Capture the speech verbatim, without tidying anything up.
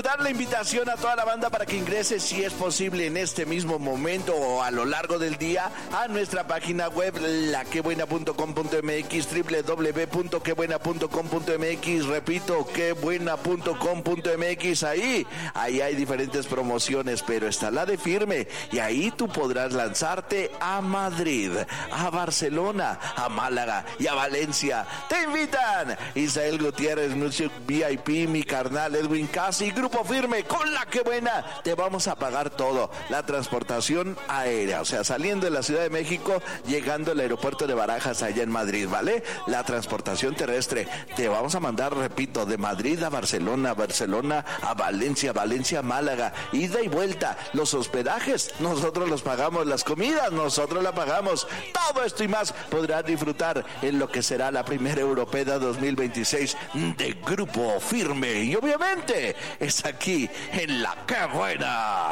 dar la invitación a toda la banda para que ingrese, si es posible, en este mismo momento o a lo largo del día, a nuestra página web, la que buena punto com punto m x, doble u doble u doble u punto que buena punto com punto m x, repito, que buena punto com punto m x. Ahí, ahí hay diferentes promociones, pero está la de Firme, y ahí tú podrás lanzarte a Madrid, a Barcelona, a Málaga y a Valencia. Te invitan Isael Gutiérrez, Music V I P, mi carnal Edwin Casi, Grupo Firme. Con la que buena te vamos a pagar todo, la transportación aérea, o sea, saliendo de la Ciudad de México, llegando al aeropuerto de Barajas allá en Madrid, ¿vale? La transportación terrestre, te vamos a mandar, repito, de Madrid a Barcelona, Barcelona a Valencia, Valencia a Málaga, ida y vuelta. Los hospedajes, nosotros los pagamos, las comidas, nosotros la pagamos. Todo esto y más podrás disfrutar en lo que será la primera Europeda dos mil veintiséis de Grupo Firme, y obviamente es aquí en La Que Buena.